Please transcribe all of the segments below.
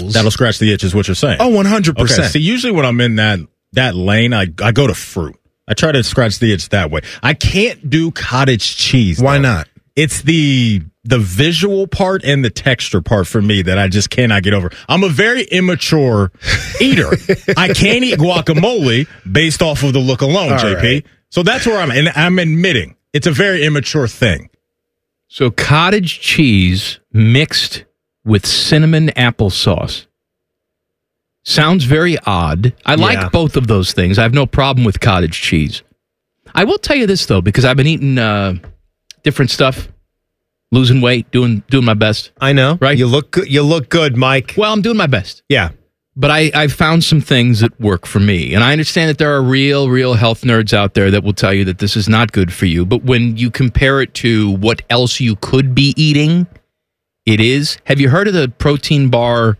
holes. That'll scratch the itch is what you're saying. Oh, 100%. Okay, see, usually when I'm in that lane, I go to fruit. I try to scratch the itch that way. I can't do cottage cheese. Why not? It's the visual part and the texture part for me that I just cannot get over. I'm a very immature eater. I can't eat guacamole based off of the look alone, All JP. right. So that's where and I'm admitting it's a very immature thing. So cottage cheese mixed with cinnamon applesauce. Sounds very odd. I like both of those things. I have no problem with cottage cheese. I will tell you this, though, because I've been eating different stuff, losing weight, doing my best. I know. Right? You look good. You look good, Mike. Well, I'm doing my best. Yeah. But I found some things that work for me. And I understand that there are real health nerds out there that will tell you that this is not good for you. But when you compare it to what else you could be eating, it is. Have you heard of the protein bar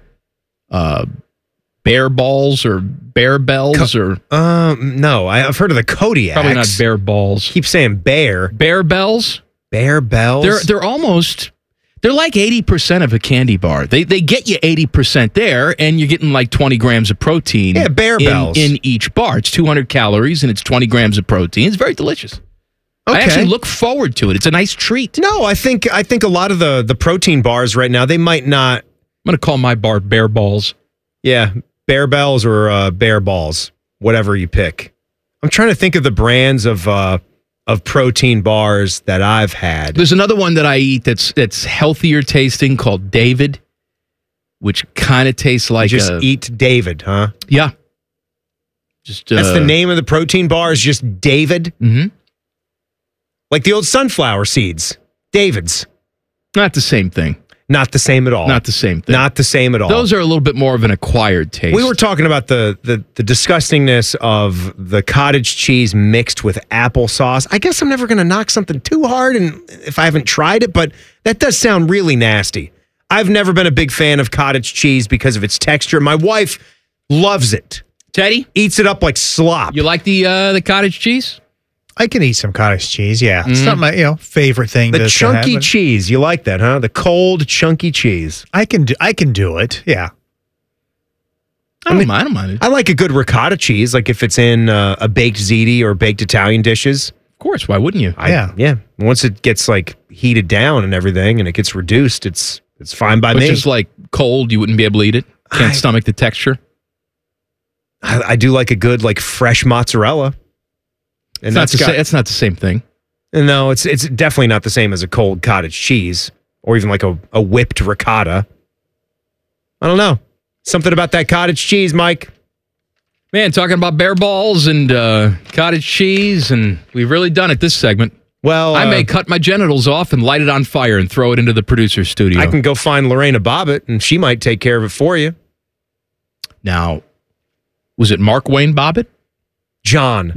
Bear Balls or Bear Bells or no, I've heard of the Kodiaks. probably not Bear Balls. Keep saying bear. Bear Bells? Bear Bells. They're like 80% of a candy bar. They get you 80% there, and you're getting like 20 grams of protein. Yeah, Bear Bells in each bar. It's 200 calories and it's 20 grams of protein. It's very delicious. Okay. I actually look forward to it. It's a nice treat. No, I think a lot of the protein bars right now, they might not. I'm going to call my bar Bear Balls. Yeah, Bear Bells or Bear Balls, whatever you pick. I'm trying to think of the brands of protein bars that I've had. There's another one that I eat that's healthier tasting called David, which kind of tastes like just eat David, huh? Yeah. Just that's the name of the protein bar is just David. Mm-hmm. Like the old sunflower seeds, David's. Not the same thing. Not the same at all. Not the same thing. Not the same at all. Those are a little bit more of an acquired taste. We were talking about the disgustingness of the cottage cheese mixed with applesauce. I guess I'm never going to knock something too hard and if I haven't tried it, but that does sound really nasty. I've never been a big fan of cottage cheese because of its texture. My wife loves it. Teddy? Eats it up like slop. You like the cottage cheese? I can eat some cottage cheese, yeah. It's not my favorite thing. The chunky to have, cheese, you like that, huh? The cold, chunky cheese. I can do it, yeah. I don't mind it. I like a good ricotta cheese, like if it's in a baked ziti or baked Italian dishes. Of course, why wouldn't you? Yeah. Once it gets like heated down and everything and it gets reduced, it's fine by me. Just like cold, you wouldn't be able to eat it? Can't stomach the texture? I do like a good like fresh mozzarella. And it's not the same thing. No, it's definitely not the same as a cold cottage cheese or even like a whipped ricotta. I don't know. Something about that cottage cheese, Mike. Man, talking about Bear Balls and cottage cheese, and we've really done it this segment. Well, I may cut my genitals off and light it on fire and throw it into the producer's studio. I can go find Lorena Bobbitt, and she might take care of it for you. Now, was it Mark Wayne Bobbitt? John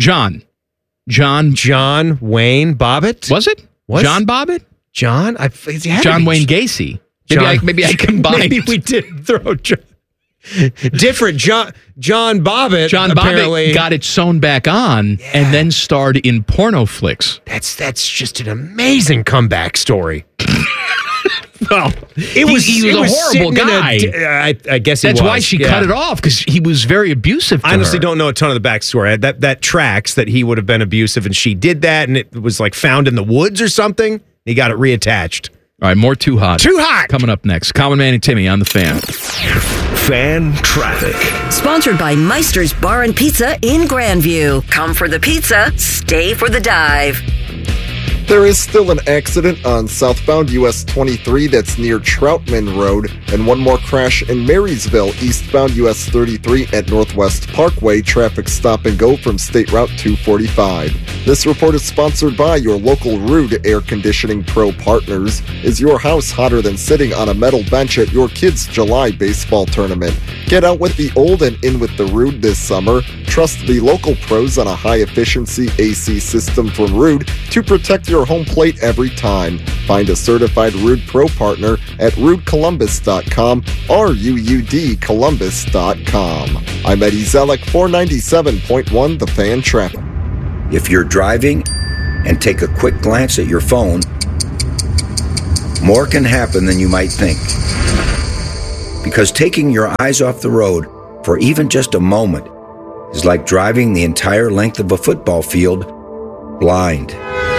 Wayne Bobbitt? Was it? John Bobbitt? John Wayne Gacy. Maybe I combined. Maybe we did throw different John Bobbitt. John Bobbitt got it sewn back on and then starred in porno flicks. That's just an amazing comeback story. Well, he was a horrible guy. I guess he was. That's why she cut it off, because he was very abusive to I honestly her. don't know a ton of the backstory. That tracks that he would have been abusive and she did that and it was like found in the woods or something. He got it reattached. All right, more Too Hot. Too Hot! Coming up next. Common Man and Timmy on The Fan. Fan Traffic. Sponsored by Meister's Bar and Pizza in Grandview. Come for the pizza, stay for the dive. There is still an accident on southbound US 23 that's near Troutman Road, and one more crash in Marysville, eastbound US 33 at Northwest Parkway. Traffic stop and go from State Route 245. This report is sponsored by your local Ruud Air Conditioning Pro partners. Is your house hotter than sitting on a metal bench at your kids' July baseball tournament? Get out with the old and in with the Ruud this summer. Trust the local pros on a high-efficiency AC system from Ruud to protect your home plate every time. Find a certified Ruud Pro partner at RuudColumbus.com or RUUDColumbus.com. I'm Eddie Zellick, 497.1 The Fan Traffic. If you're driving and take a quick glance at your phone, more can happen than you might think. Because taking your eyes off the road for even just a moment is like driving the entire length of a football field blind.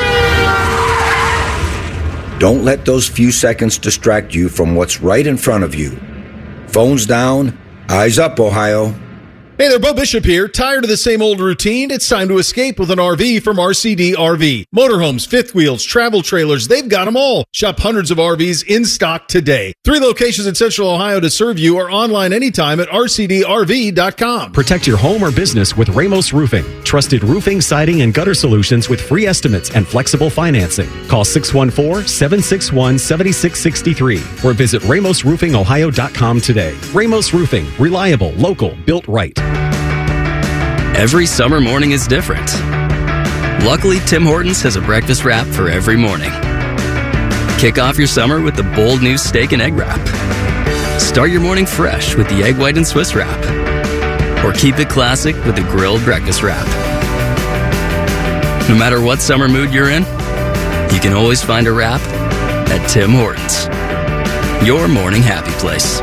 Don't let those few seconds distract you from what's right in front of you. Phones down, eyes up, Ohio. Hey there, Bo Bishop here. Tired of the same old routine? It's time to escape with an RV from RCD RV. Motorhomes, fifth wheels, travel trailers, they've got them all. Shop hundreds of RVs in stock today. 3 locations in Central Ohio to serve you, or online anytime at rcdrv.com. Protect your home or business with Ramos Roofing. Trusted roofing, siding, and gutter solutions with free estimates and flexible financing. Call 614-761-7663 or visit ramosroofingohio.com today. Ramos Roofing. Reliable, local, built right. Every summer morning is different. Luckily, Tim Hortons has a breakfast wrap for every morning. Kick off your summer with the bold new steak and egg wrap. Start your morning fresh with the egg white and Swiss wrap. Or keep it classic with the grilled breakfast wrap. No matter what summer mood you're in, you can always find a wrap at Tim Hortons. Your morning happy place.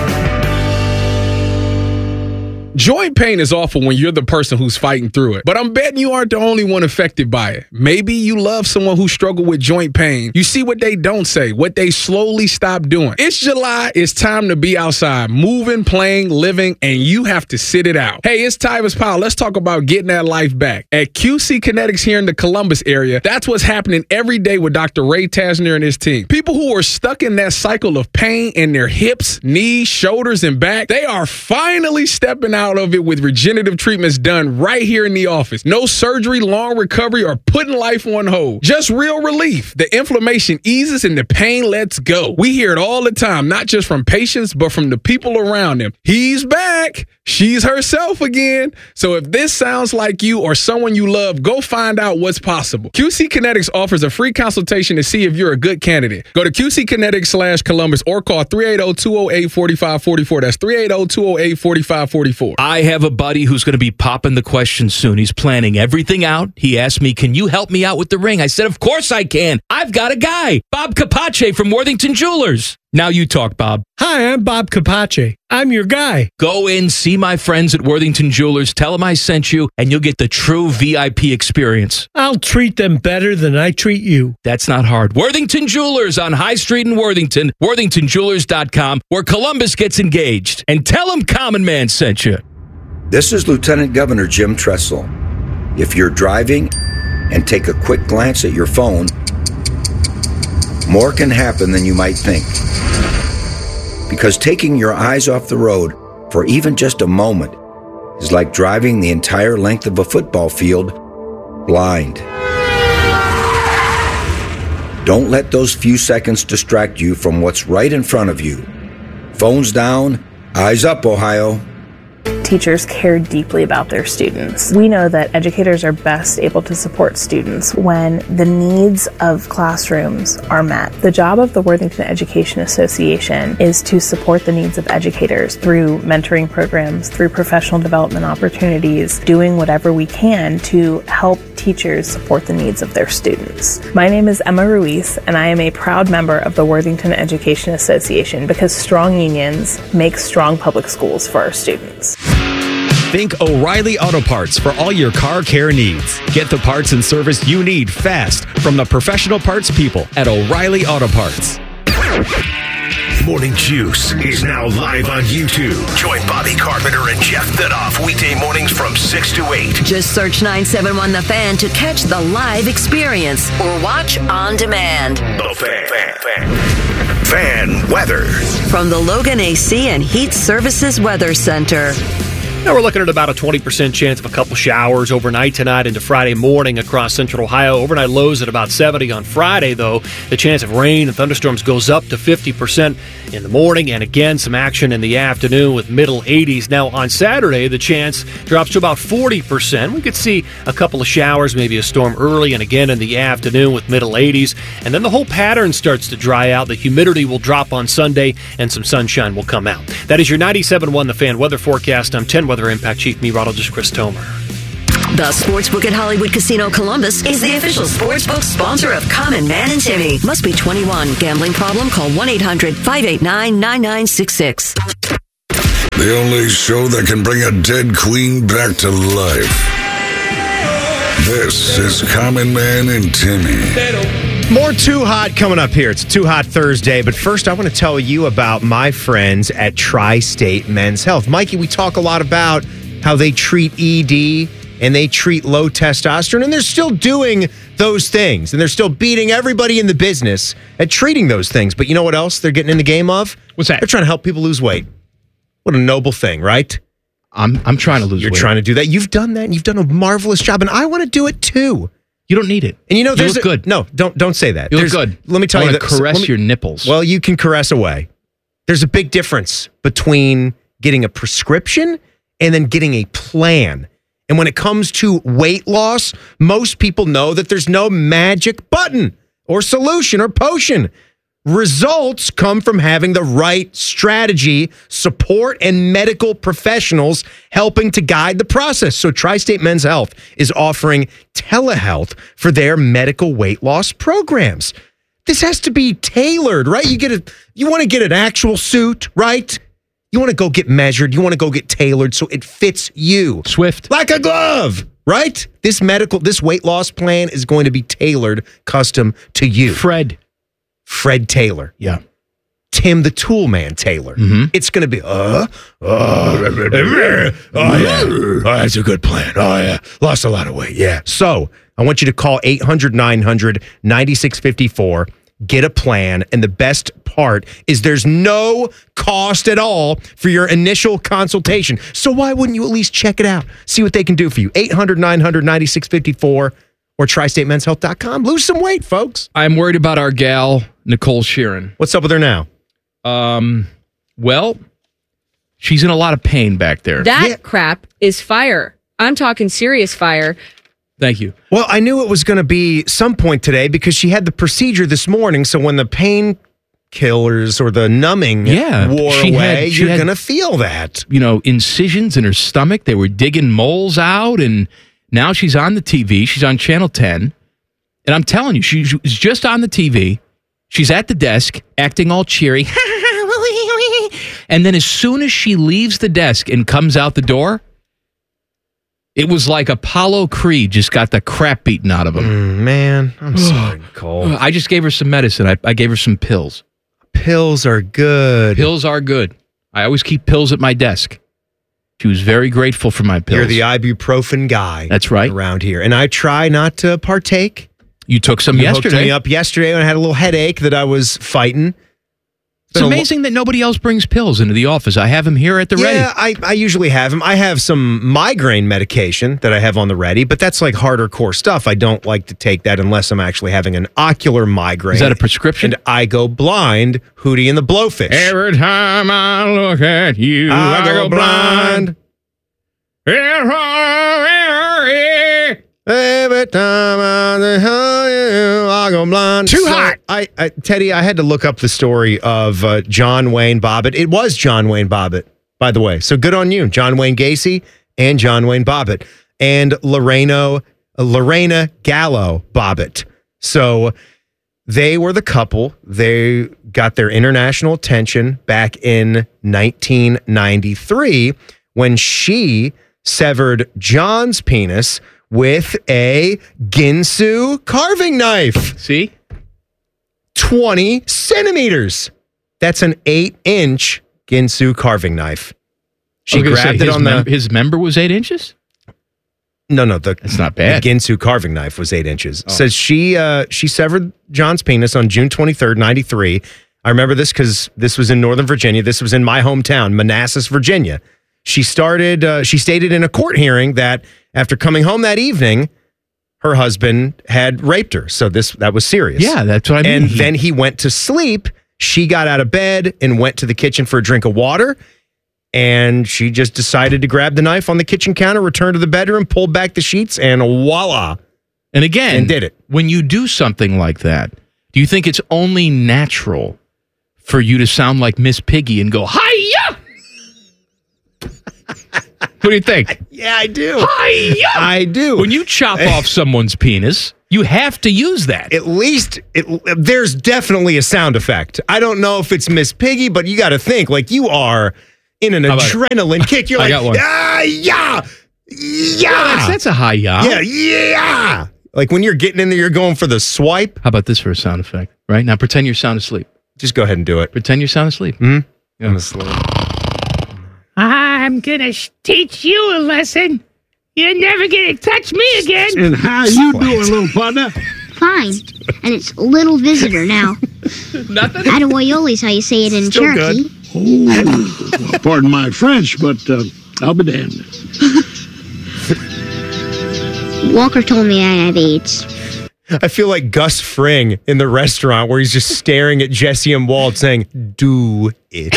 Joint pain is awful when you're the person who's fighting through it, but I'm betting you aren't the only one affected by it. Maybe you love someone who struggled with joint pain. You see what they don't say, what they slowly stop doing. It's July. It's time to be outside, moving, playing, living, and you have to sit it out. Hey, it's Tyvus Powell. Let's talk about getting that life back. At QC Kinetics here in the Columbus area, that's what's happening every day with Dr. Ray Tasner and his team. People who are stuck in that cycle of pain in their hips, knees, shoulders, and back, they are finally stepping out of it with regenerative treatments done right here in the office. No surgery, long recovery, or putting life on hold. Just real relief. The inflammation eases and the pain lets go. We hear it all the time, not just from patients, but from the people around them. He's back. She's herself again. So if this sounds like you or someone you love, go find out what's possible. QC Kinetics offers a free consultation to see if you're a good candidate. Go to QCkinetics/Columbus or call 380-208-4544. That's 380-208-4544. I have a buddy who's going to be popping the question soon. He's planning everything out. He asked me, can you help me out with the ring? I said, of course I can. I've got a guy, Bob Capace from Worthington Jewelers. Now you talk, Bob. Hi, I'm Bob Capace. I'm your guy. Go in, see my friends at Worthington Jewelers, tell them I sent you, and you'll get the true VIP experience. I'll treat them better than I treat you. That's not hard. Worthington Jewelers on High Street in Worthington, worthingtonjewelers.com, where Columbus gets engaged. And tell them Common Man sent you. This is Lieutenant Governor Jim Tressel. If you're driving and take a quick glance at your phone, more can happen than you might think. Because taking your eyes off the road for even just a moment is like driving the entire length of a football field blind. Don't let those few seconds distract you from what's right in front of you. Phones down, eyes up, Ohio. Teachers care deeply about their students. We know that educators are best able to support students when the needs of classrooms are met. The job of the Worthington Education Association is to support the needs of educators through mentoring programs, through professional development opportunities, doing whatever we can to help teachers support the needs of their students. My name is Emma Ruiz, and I am a proud member of the Worthington Education Association because strong unions make strong public schools for our students. Think O'Reilly Auto Parts for all your car care needs. Get the parts and service you need fast from the professional parts people at O'Reilly Auto Parts. Morning Juice is now live on YouTube. Join Bobby Carpenter and Jeff Thidoff weekday mornings from 6 to 8. Just search 971 The Fan to catch the live experience or watch on demand. The Fan weather. From the Logan AC and Heat Services Weather Center. Now we're looking at about a 20% chance of a couple showers overnight tonight into Friday morning across central Ohio. Overnight lows at about 70 on Friday, though. The chance of rain and thunderstorms goes up to 50% in the morning, and again, some action in the afternoon with middle 80s. Now on Saturday, the chance drops to about 40%. We could see a couple of showers, maybe a storm early and again in the afternoon with middle 80s. And then the whole pattern starts to dry out. The humidity will drop on Sunday, and some sunshine will come out. That is your 97.1 The Fan weather forecast. I'm 10 Weather Impact Chief Meteorologist Chris Tomer. The Sportsbook at Hollywood Casino Columbus is the official sportsbook sponsor of Common Man and Timmy. Must be 21. Gambling problem? Call 1-800-589-9966. The only show that can bring a dead queen back to life. This is Common Man and Timmy. More Too Hot coming up here. It's Too Hot Thursday, but first I want to tell you about my friends at Tri-State Men's Health. Mikey, we talk a lot about how they treat ED and they treat low testosterone, and they're still doing those things, and they're still beating everybody in the business at treating those things. But you know what else they're getting in the game of? What's that? They're trying to help people lose weight. What a noble thing, right? I'm trying to lose weight. You're trying to do that. You've done that, and you've done a marvelous job, and I want to do it too. You don't need it. And you know, you look good. No, don't say that. You look good. Let me tell you. Caress your nipples. Well, you can caress away. There's a big difference between getting a prescription and then getting a plan. And when it comes to weight loss, most people know that there's no magic button or solution or potion. Results come from having the right strategy, support, and medical professionals helping to guide the process. So Tri-State Men's Health is offering telehealth for their medical weight loss programs. This has to be tailored, right? You want to get an actual suit, right? You want to go get measured. You want to go get tailored so it fits you. Swift. Like a glove, right? This weight loss plan is going to be tailored custom to you. Fred Taylor. Yeah. Tim the Tool Man Taylor. Mm-hmm. It's going to be, that's a good plan. Oh, yeah. Lost a lot of weight. Yeah. So I want you to call 800-900-9654. Get a plan. And the best part is there's no cost at all for your initial consultation. So why wouldn't you at least check it out? See what they can do for you. 800-900-9654 or tristatemen'shealth.com. Lose some weight, folks. I'm worried about our gal, Nicole Sheeran. What's up with her now? Well, she's in a lot of pain back there. That crap is fire. I'm talking serious fire. Thank you. Well, I knew it was going to be some point today because she had the procedure this morning. So when the pain killers or the numbing wore away, you're going to feel that. You know, incisions in her stomach. They were digging moles out, and now she's on the TV. She's on Channel 10. And I'm telling you, she's just on the TV. She's at the desk, acting all cheery. And then as soon as she leaves the desk and comes out the door, it was like Apollo Creed just got the crap beaten out of him. Man, I'm sorry, Nicole. I just gave her some medicine. I gave her some pills. Pills are good. Pills are good. I always keep pills at my desk. She was very grateful for my pills. You're the ibuprofen guy. That's right. Around here. And I try not to partake. You took some yesterday. Hooked me up yesterday when I had a little headache that I was fighting. It's amazing that nobody else brings pills into the office. I have them here at the ready. Yeah, I usually have them. I have some migraine medication that I have on the ready, but that's like harder core stuff. I don't like to take that unless I'm actually having an ocular migraine. Is that a prescription? And I go blind, Hootie and the Blowfish. Every time I look at you, I go blind. Every time I go blind. Too hot. Teddy, I had to look up the story of John Wayne Bobbitt. It was John Wayne Bobbitt, by the way. So good on you, John Wayne Gacy and John Wayne Bobbitt and Lorena Gallo Bobbitt. So they were the couple. They got their international attention back in 1993 when she severed John's penis with a Ginsu carving knife. See? 20 centimeters. That's an 8-inch Ginsu carving knife. She grabbed it on his member was 8 inches? No, that's not bad. The Ginsu carving knife was 8 inches. Oh. Says she severed John's penis on June 23rd, 93. I remember this because this was in Northern Virginia. This was in my hometown, Manassas, Virginia. She stated in a court hearing that after coming home that evening, her husband had raped her. So that was serious. Yeah, that's what I mean. And then he went to sleep. She got out of bed and went to the kitchen for a drink of water. And she just decided to grab the knife on the kitchen counter, return to the bedroom, pull back the sheets, and voila. And again, and did it. When you do something like that, do you think it's only natural for you to sound like Miss Piggy and go, hi-ya? What do you think? Yeah, I do. Hi-ya! I do. When you chop off someone's penis, you have to use that. At least there's definitely a sound effect. I don't know if it's Miss Piggy, but you got to think like you are in an adrenaline kick. You're like, got one. yeah. Yeah, that's a high ya. Yeah. Like when you're getting in there, you're going for the swipe. How about this for a sound effect? Right now, pretend you're sound asleep. Just go ahead and do it. Pretend you're sound asleep. Mm-hmm. Yeah. I'm asleep. I'm gonna teach you a lesson. You're never gonna touch me again. And how you doing, little partner? Fine. And it's little visitor now. Nothing? Attaboyoli's how you say it in Still Cherokee. Good. Oh, pardon my French, but I'll be damned. Walker told me I have AIDS. I feel like Gus Fring in the restaurant where he's just staring at Jesse and Walt saying, do it.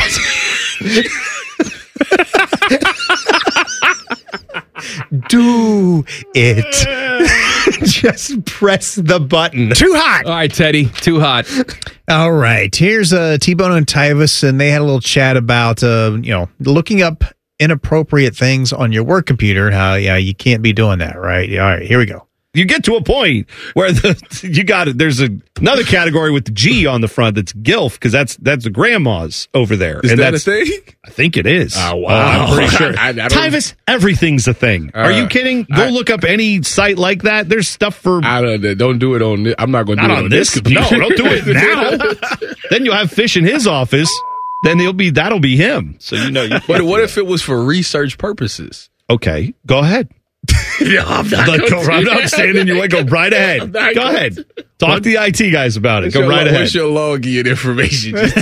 Do it. Just press the button. Too hot. All right, Teddy. Too hot. All right. Here's T-Bone and Tyvis, and they had a little chat about, looking up inappropriate things on your work computer. How, you can't be doing that, right? All right, here we go. You get to a point where there's another category with the G on the front that's GILF, because that's the grandmas over there. Is that a thing? I think it is. Oh, wow. I'm pretty sure. I don't- Tyvis, everything's a thing. Are you kidding? Go look up any site like that. There's stuff for... don't do it on this. I'm not going to do it on this computer. No, don't do it now. Then you'll have Fish in his office. Then that'll be him. So But what if it was for research purposes? Okay, go ahead. I'm not standing in your way. Go right ahead. Go ahead. Talk to the IT guys about it. Go right ahead. What's your login information? Just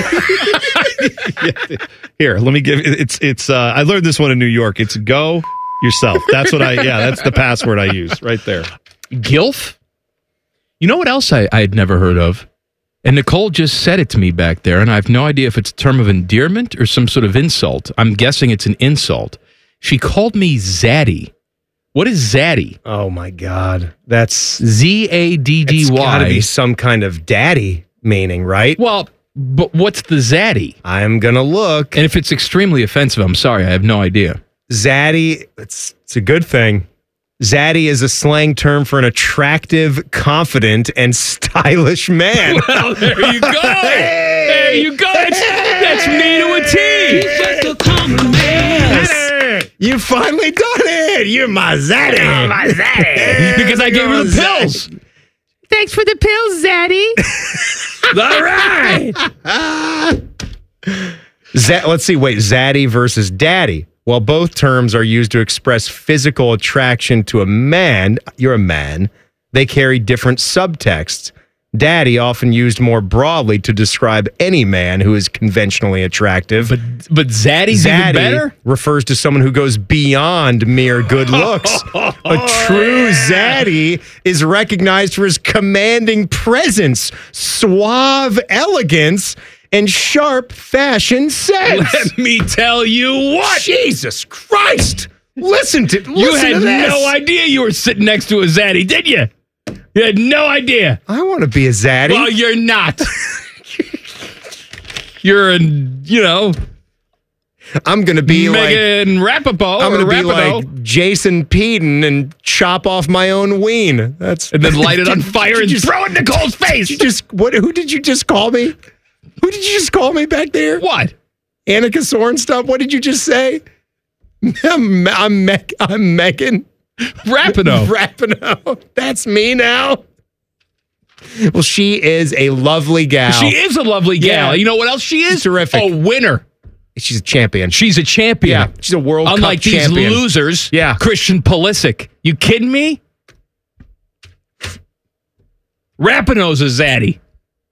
Here, let me give it's I learned this one in New York. It's go yourself. That's what that's the password I use right there. GILF? You know what else I had never heard of? And Nicole just said it to me back there, and I have no idea if it's a term of endearment or some sort of insult. I'm guessing it's an insult. She called me Zaddy. What is Zaddy? Oh, my God. That's Zaddy. It's got to be some kind of daddy meaning, right? Well, but what's the Zaddy? I'm going to look. And if it's extremely offensive, I'm sorry. I have no idea. Zaddy, it's a good thing. Zaddy is a slang term for an attractive, confident, and stylish man. Well, there you go. There you go. That's me to a T. He's just a common man. You finally done it. You're my Zaddy. My Zaddy. Because I gave her the pills. Thanks for the pills, Zaddy. All right. Let's see. Wait, Zaddy versus daddy. While both terms are used to express physical attraction to a man, you're a man, they carry different subtexts. Daddy, often used more broadly to describe any man who is conventionally attractive. But Zaddy's even better? Refers to someone who goes beyond mere good looks. A true Zaddy is recognized for his commanding presence, suave elegance, and sharp fashion sense. Let me tell you what. Jesus Christ. Listen to this. You had no idea you were sitting next to a Zaddy, did you? You had no idea. I want to be a Zaddy. Well, you're not. You're I'm going to be Megan Rapaport. I'm going to be like Jason Peden and chop off my own ween. And then light it on fire and throw it in Nicole's face. Who did you just call me? Who did you just call me back there? What? Annika Sorenstam? What did you just say? I'm Megan Rapinoe. That's me now. Well, she is a lovely gal. She is a lovely gal. Yeah. You know what else she is? She's terrific. A winner. She's a champion. She's a champion. Yeah, she's a World Cup champion. Unlike these losers. Yeah. Christian Pulisic. You kidding me? Rapinoe's a Zaddy.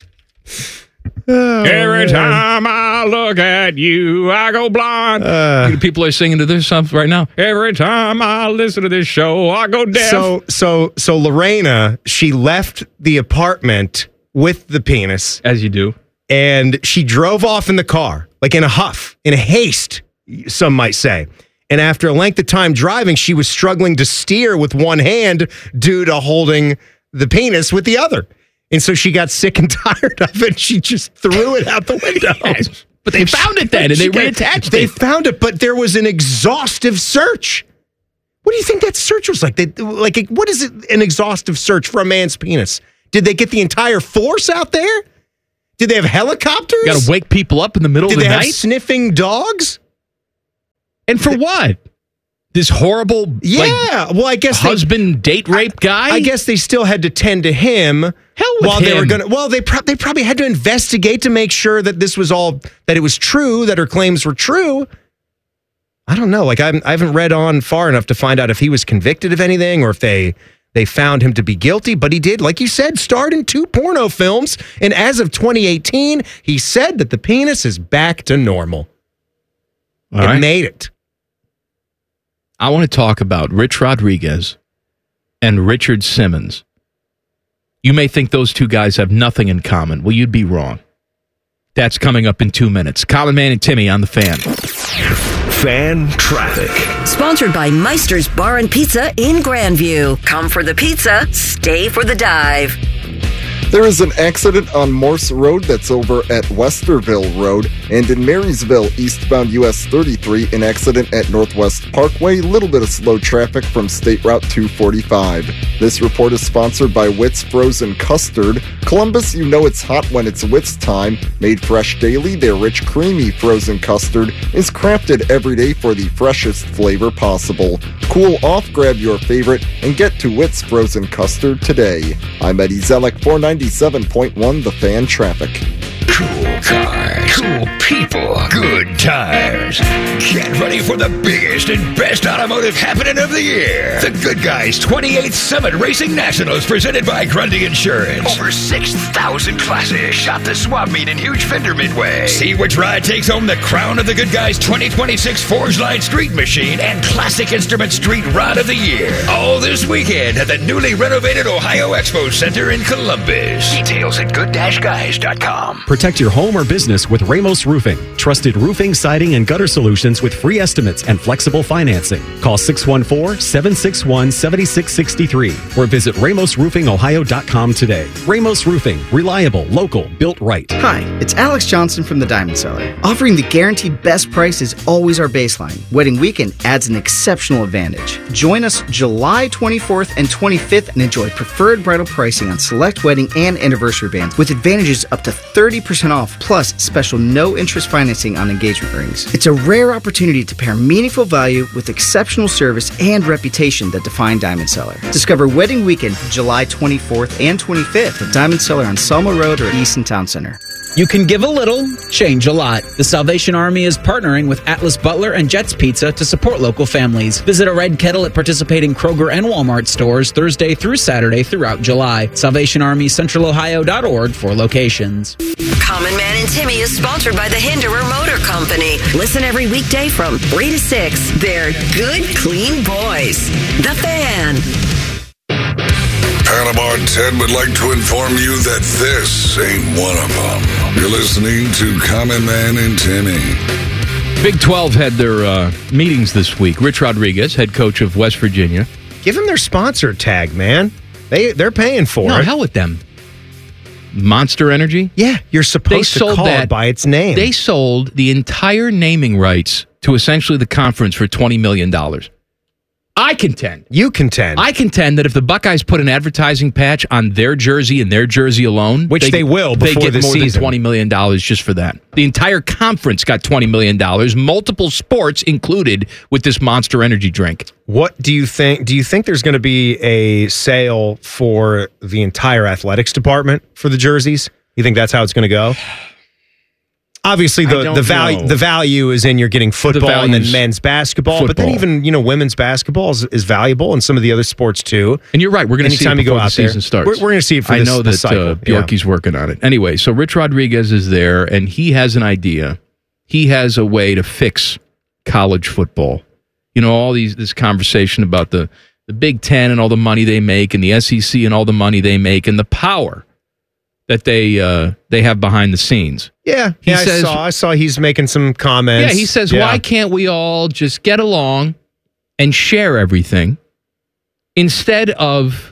Every time I look at you, I go blind. People are singing to this stuff right now. Every time I listen to this show, I go deaf. So Lorena, she left the apartment with the penis. As you do. And she drove off in the car, like in a huff, in a haste, some might say. And after a length of time driving, she was struggling to steer with one hand due to holding the penis with the other. And so she got sick and tired of it. She just threw it out the window. But they found it then, and they reattached it. They found it, but there was an exhaustive search. What do you think that search was like? What is it, an exhaustive search for a man's penis? Did they get the entire force out there? Did they have helicopters? Got to wake people up in the middle of the night? Did they have sniffing dogs? And for what? This horrible, I guess husband date rape guy. I guess they still had to tend to him. Hell with while him. They were gonna. Well, they probably had to investigate to make sure that this was all that it was true, that her claims were true. I don't know. Like I haven't read on far enough to find out if he was convicted of anything or if they found him to be guilty. But he did, like you said, starred in 2 porno films, and as of 2018, he said that the penis is back to normal. It made it. I want to talk about Rich Rodriguez and Richard Simmons. You may think those 2 guys have nothing in common. Well, you'd be wrong. That's coming up in 2 minutes. Common Man and Timmy on the Fan. Fan Traffic. Sponsored by Meister's Bar and Pizza in Grandview. Come for the pizza, stay for the dive. There is an accident on Morse Road that's over at Westerville Road, and in Marysville, eastbound US 33, an accident at Northwest Parkway, little bit of slow traffic from State Route 245. This report is sponsored by Witt's Frozen Custard. Columbus, you know it's hot when it's Witt's time. Made fresh daily, their rich, creamy frozen custard is crafted every day for the freshest flavor possible. Cool off, grab your favorite, and get to Witt's Frozen Custard today. I'm Eddie Zellick, 497.1 The Fan Traffic. Cool cars, cool people, good tires. Get ready for the biggest and best automotive happening of the year. The Good Guys 28th Summit Racing Nationals presented by Grundy Insurance. Over 6,000 classes shot the swap meet in Huge Fender Midway. See which ride takes home the crown of the Good Guys 2026 Forge Line Street Machine and Classic Instrument Street Rod of the Year. All this weekend at the newly renovated Ohio Expo Center in Columbus. Details at good-guys.com. Protect your home or business with Ramos Roofing. Trusted roofing, siding, and gutter solutions with free estimates and flexible financing. Call 614-761-7663 or visit RamosRoofingOhio.com today. Ramos Roofing. Reliable, local, built right. Hi, it's Alex Johnson from the Diamond Cellar. Offering the guaranteed best price is always our baseline. Wedding weekend adds an exceptional advantage. Join us July 24th and 25th and enjoy preferred bridal pricing on select wedding and anniversary bands with advantages up to 30% off, plus special no-interest financing on engagement rings. It's a rare opportunity to pair meaningful value with exceptional service and reputation that define Diamond Cellar. Discover Wedding Weekend July 24th and 25th at Diamond Cellar on Selma Road or Easton Town Center. You can give a little, change a lot. The Salvation Army is partnering with Atlas Butler and Jets Pizza to support local families. Visit a Red Kettle at participating Kroger and Walmart stores Thursday through Saturday throughout July. SalvationArmyCentralOhio.org for locations. Common Man and Timmy is sponsored by the Hinderer Motor Company. Listen every weekday from 3 to 6. They're good, clean boys. The Fan. Panama Ted would like to inform you that this ain't one of them. You're listening to Common Man and Timmy. Big 12 had their meetings this week. Rich Rodriguez, head coach of West Virginia. Give them their sponsor tag, man. They're paying for it. No, hell with them. Monster Energy? Yeah, you're supposed to call it by its name. They sold the entire naming rights to essentially the conference for $20 million. I contend. You contend. I contend that if the Buckeyes put an advertising patch on their jersey and their jersey alone, which they will before the season, they get more than $20 million just for that. The entire conference got $20 million, multiple sports included with this Monster Energy drink. What do you think? Do you think there's going to be a sale for the entire athletics department for the jerseys? You think that's how it's going to go? Obviously, the value is in you're getting football and then men's basketball, but then even women's basketball is valuable and some of the other sports too. And you're right. We're going to see it before the season starts. We're going to see it for I know that Bjorky's working on it. Anyway, so Rich Rodriguez is there, and he has an idea. He has a way to fix college football. All this conversation about the Big Ten and all the money they make, and the SEC and all the money they make, and the power that they have behind the scenes. Yeah, I saw he's making some comments. Yeah, he says, why can't we all just get along and share everything instead of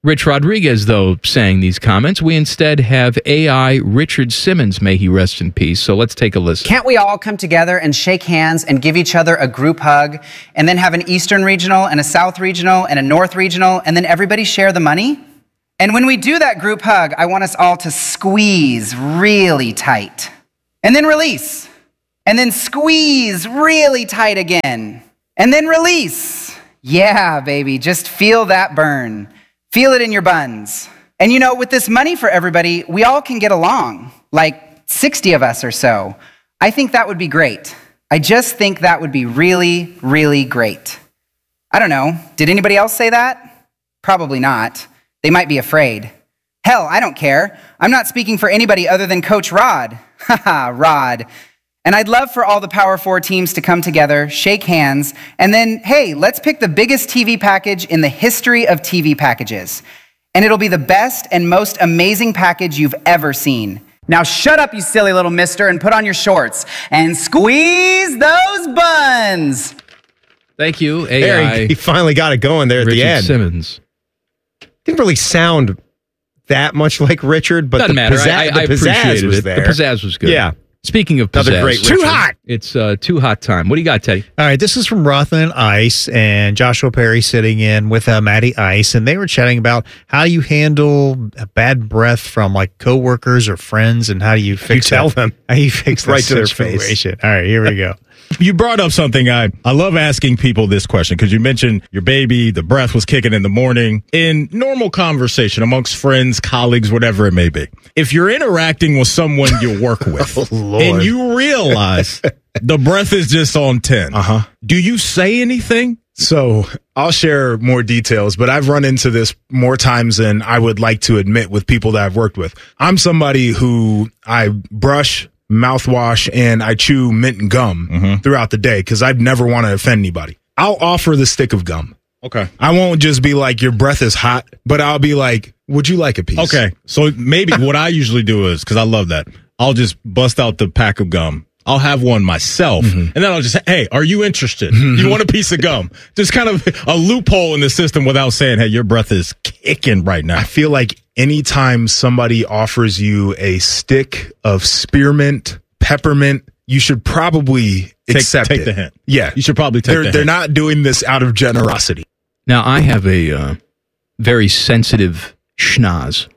Rich Rodriguez, though, saying these comments. We instead have AI Richard Simmons, may he rest in peace. So let's take a listen. Can't we all come together and shake hands and give each other a group hug and then have an Eastern regional and a South regional and a North regional and then everybody share the money? And when we do that group hug, I want us all to squeeze really tight and then release and then squeeze really tight again and then release. Yeah, baby, just feel that burn. Feel it in your buns. And you know, with this money for everybody, we all can get along, like 60 of us or so. I think that would be great. I just think that would be really, really great. I don't know. Did anybody else say that? Probably not. They might be afraid. Hell, I don't care. I'm not speaking for anybody other than Coach Rod. Haha, Rod. And I'd love for all the Power 4 teams to come together, shake hands, and then, hey, let's pick the biggest TV package in the history of TV packages. And it'll be the best and most amazing package you've ever seen. Now shut up, you silly little mister, and put on your shorts and squeeze those buns. Thank you, AI. He finally got it going there at Richard the end. Simmons. Didn't really sound that much like Richard, but Doesn't matter. I the pizzazz appreciated was it. there. The pizzazz was good. Yeah. Speaking of pizzazz. Another great Richard. Too hot. It's too hot time. What do you got, Teddy? All right, this is from Rothman and Ice, and Joshua Perry sitting in with Matty Ice, and they were chatting about how you handle a bad breath from like coworkers or friends, and how do you fix tell them. How you fix that Right to their situation. face. All right, here we go. You brought up something. I love asking people this question because you mentioned your baby, the breath was kicking in the morning. In normal conversation amongst friends, colleagues, whatever it may be, if you're interacting with someone you work with and you realize the breath is just on 10, do you say anything? So I'll share more details, but I've run into this more times than I would like to admit with people that I've worked with. I'm somebody who I brush, mouthwash, and I chew mint and gum throughout the day because I'd never want to offend anybody. I'll offer the stick of gum. Okay. I won't just be like, your breath is hot, but I'll be like, would you like a piece? Okay. So maybe what I usually do is, because I love that, I'll just bust out the pack of gum. I'll have one myself, and then I'll just say, hey, are you interested? You want a piece of gum? Just kind of a loophole in the system without saying, hey, your breath is kicking right now. I feel like anytime somebody offers you a stick of spearmint, peppermint, you should probably accept take it. the hint. Yeah. You should probably take the hint. They're not doing this out of generosity. Now, I have a very sensitive schnoz.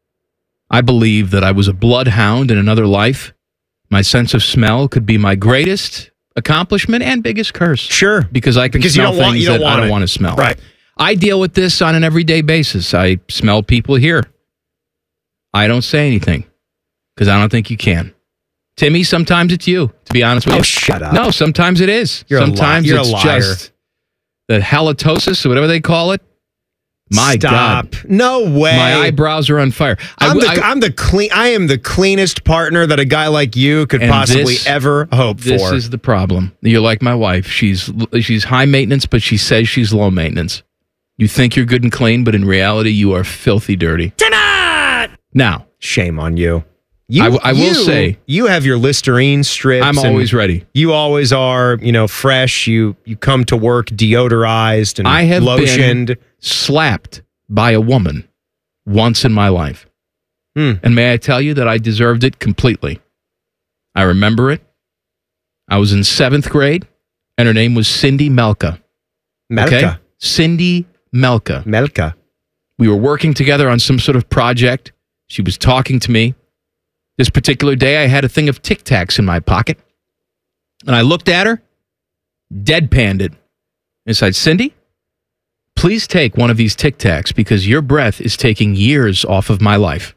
I believe that I was a bloodhound in another life. My sense of smell could be my greatest accomplishment and biggest curse. Sure. Because I can smell things that I don't want to smell. Right. I deal with this on an everyday basis. I smell people here. I don't say anything because I don't think you can. Timmy, sometimes it's you, to be honest with you. Oh, shut up. No, sometimes it is. Sometimes You're it's a liar. just the halitosis or whatever they call it. My Stop. God. No way. My eyebrows are on fire. I am the cleanest partner that a guy like you could possibly ever hope for. This is the problem. You're like my wife. She's high maintenance, but she says she's low maintenance. You think you're good and clean, but in reality, you are filthy dirty. Tonight! Now, shame on you. I will say, you have your Listerine strips. I'm always ready. You always are, fresh. You come to work deodorized and I have lotioned. been slapped by a woman once in my life. And may I tell you that I deserved it completely. I remember it. I was in 7th grade, and her name was Cindy Melka. Melka. Okay? Cindy Melka. Melka. We were working together on some sort of project. She was talking to me. This particular day, I had a thing of Tic Tacs in my pocket. And I looked at her, deadpanned it, and said, Cindy, please take one of these Tic Tacs because your breath is taking years off of my life.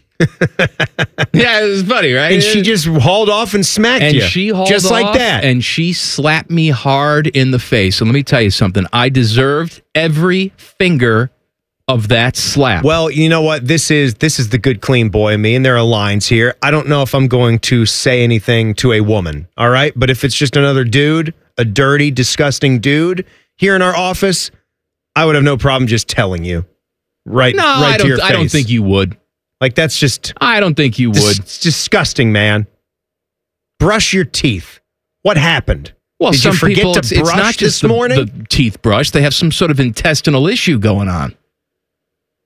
Yeah, it was funny, right? And she just hauled off and smacked you. And she hauled just off, like that. And she slapped me hard in the face. And let me tell you something. I deserved every finger of that slap. Well, you know what? This is the good, clean boy in me, and there are lines here. I don't know if I'm going to say anything to a woman, all right? But if it's just another dude, a dirty, disgusting dude here in our office, I would have no problem just telling you right to your face. I don't think you would. Like, that's just... I don't think you would. It's disgusting, man. Brush your teeth. What happened? Well, Did some you forget people, to it's brush not just this morning? the teeth brush. They have some sort of intestinal issue going on.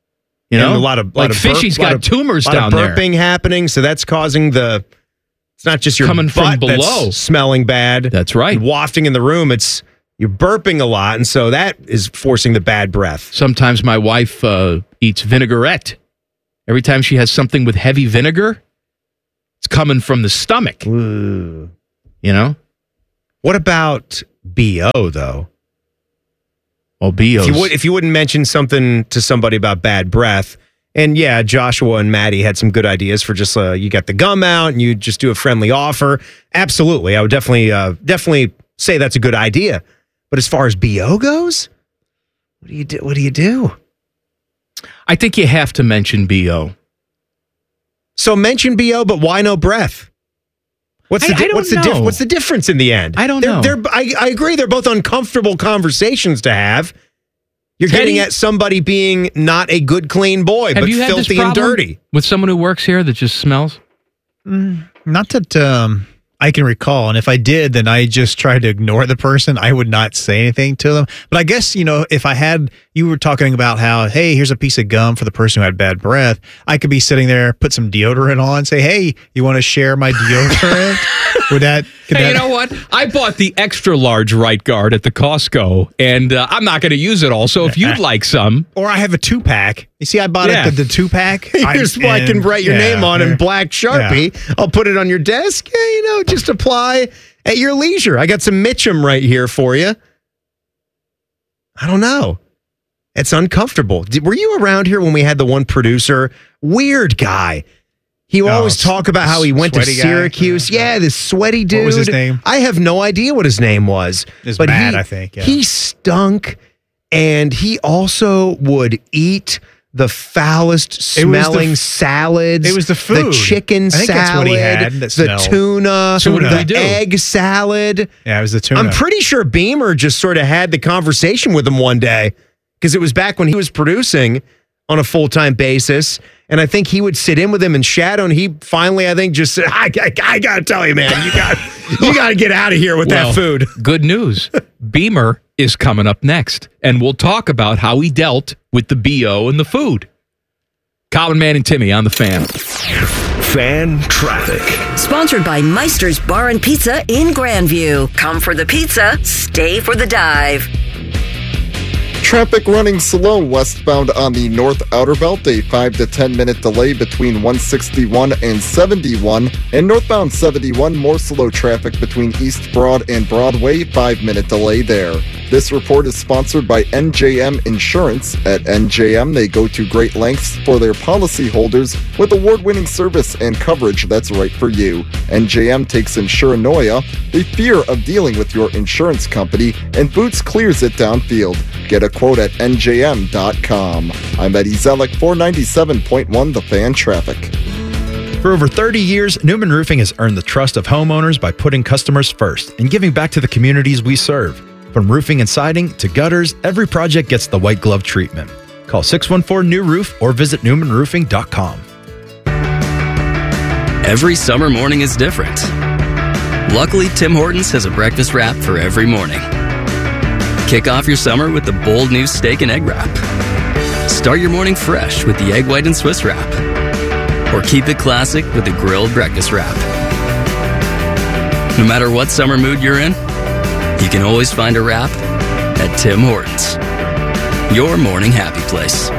You know, and a lot of Fishy's got tumors down there. Burping happening, so that's causing it's not just your coming butt from below, that's smelling bad. That's right, wafting in the room. You're burping a lot, and so that is forcing the bad breath. Sometimes my wife eats vinaigrette. Every time she has something with heavy vinegar, it's coming from the stomach. Ooh. You know? What about BO, though? Well, BO. If you wouldn't mention something to somebody about bad breath, and yeah, Joshua and Maddie had some good ideas for just you got the gum out and you just do a friendly offer. Absolutely. I would definitely say that's a good idea. But as far as BO goes, what do you do? I think you have to mention BO. So mention BO, but why no breath? What's the difference in the end? I don't know. I agree. They're both uncomfortable conversations to have. You're getting at somebody being not a good, clean boy, but filthy and dirty. With someone who works here that just smells? Not that I can recall. And if I did, then I just tried to ignore the person. I would not say anything to them. But I guess, if I had, you were talking about how, hey, here's a piece of gum for the person who had bad breath. I could be sitting there, put some deodorant on, say, hey, you want to share my deodorant? You know what? I bought the extra large Right Guard at the Costco, and I'm not going to use it all. So if you'd like some. Or I have a 2-pack. You see, I bought the 2-pack. Here's what I can write your name on in black Sharpie. Yeah. I'll put it on your desk. Yeah, just apply at your leisure. I got some Mitchum right here for you. I don't know. It's uncomfortable. Were you around here when we had the one producer? Weird guy. He would always talk about how he went to Syracuse. Yeah, this sweaty dude. What was his name? I have no idea what his name was. It's Matt, I think. Yeah. He stunk, and he also would eat the foulest smelling salads. It was the food. The chicken salad. That's what he had the tuna. The egg salad. Yeah, it was the tuna. I'm pretty sure Beamer just sort of had the conversation with him one day, because it was back when he was producing on a full-time basis. And I think he would sit in with him and shadow, and he finally, I think, just said, I got to tell you, man, you got to get out of here with that food. Good news. Beamer is coming up next, and we'll talk about how he dealt with the BO and the food. Common Man and Timmy on the Fan. Fan Traffic. Sponsored by Meister's Bar and Pizza in Grandview. Come for the pizza, stay for the dive. Traffic running slow westbound on the North Outer Belt, a 5 to 10 minute delay between 161 and 71, and northbound 71, more slow traffic between East Broad and Broadway, 5-minute delay there. This report is sponsored by NJM Insurance. At NJM, they go to great lengths for their policyholders with award-winning service and coverage that's right for you. NJM takes insuranoia, the fear of dealing with your insurance company, and Boots clears it downfield. Get a quote at njm.com. I'm Eddie Zellick, 497.1 The Fan Traffic. For over 30 years, Newman Roofing has earned the trust of homeowners by putting customers first and giving back to the communities we serve. From roofing and siding to gutters, every project gets the white glove treatment. Call 614-NEW-ROOF or visit newmanroofing.com. Every summer morning is different. Luckily, Tim Hortons has a breakfast wrap for every morning. Kick off your summer with the bold new steak and egg wrap. Start your morning fresh with the egg white and Swiss wrap. Or keep it classic with the grilled breakfast wrap. No matter what summer mood you're in, you can always find a wrap at Tim Hortons, your morning happy place.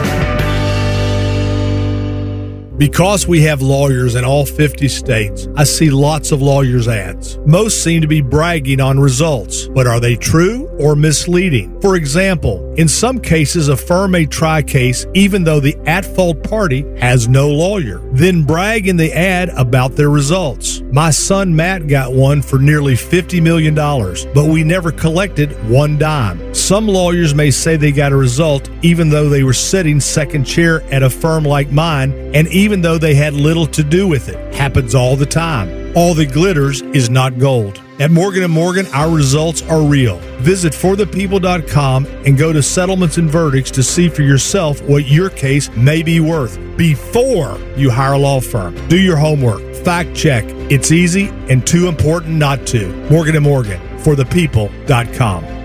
Because we have lawyers in all 50 states, I see lots of lawyers' ads. Most seem to be bragging on results, but are they true or misleading? For example, in some cases, a firm may try a case even though the at-fault party has no lawyer, then brag in the ad about their results. My son Matt got one for nearly $50 million, but we never collected one dime. Some lawyers may say they got a result even though they were sitting second chair at a firm like mine, and even though they had little to do with it. Happens all the time. All that glitters is not gold. At Morgan & Morgan, our results are real. Visit forthepeople.com and go to settlements and verdicts to see for yourself what your case may be worth before you hire a law firm. Do your homework. Fact check. It's easy and too important not to. Morgan & Morgan, forthepeople.com.